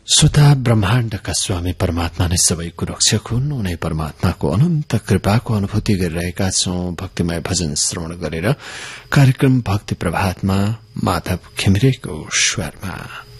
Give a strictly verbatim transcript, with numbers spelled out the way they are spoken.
श्रोता, ब्रह्माण्डका स्वामी परमात्मा नै सबैको रक्षक हुन्। उनै परमात्माको अनन्त कृपाको अनुभूति गरिरहेका छौं भक्तिमय भजन श्रवण गरेर। कार्यक्रम भक्ति प्रभातमा माधव घिमिरेको स्वरमा